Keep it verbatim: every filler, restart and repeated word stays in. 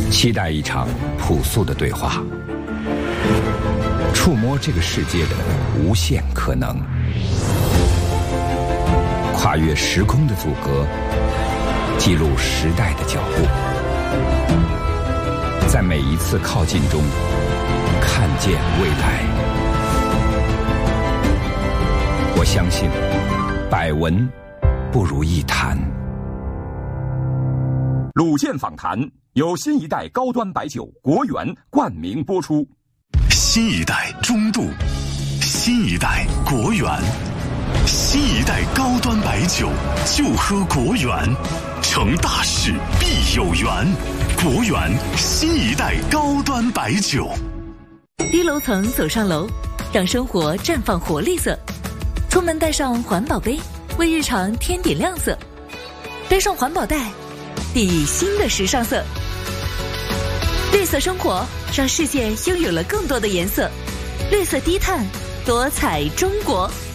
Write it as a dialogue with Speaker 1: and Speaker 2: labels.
Speaker 1: 期待一场朴素的对话，触摸这个世界的无限可能，跨越时空的阻隔，记录时代的脚步，在每一次靠近中看见未来。我相信百闻不如一谈。
Speaker 2: 鲁健访谈由新一代高端白酒国源冠名播出。
Speaker 3: 新一代中度，新一代国源，新一代高端白酒就喝国源，成大事必有缘。国源新一代高端白酒。
Speaker 4: 低楼层走上楼，让生活绽放活力色。出门带上环保杯，为日常添点亮色。背上环保袋，定义新的时尚色。绿色生活让世界拥有了更多的颜色。绿色低碳，多彩中国。